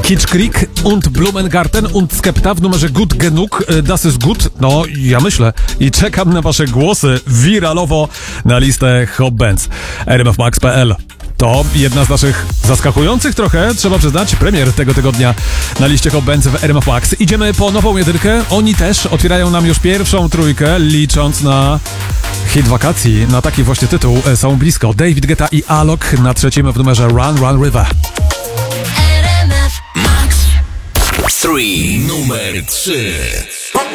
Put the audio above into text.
Kitschkrieg und Blumengarten und Skepta w numerze Gut Genug, Das ist gut. No, ja myślę i czekam na wasze głosy wiralowo na listę Hot Bands. rmfmax.pl. To jedna z naszych zaskakujących trochę, trzeba przyznać, premier tego tygodnia na liście Hot Bands w RMF Max. Idziemy po nową jedynkę. Oni też otwierają nam już pierwszą trójkę, licząc na hit wakacji. Na taki właśnie tytuł są blisko. David Guetta i Alok na trzecim w numerze Run Run River. RMF Max 3, numer 3.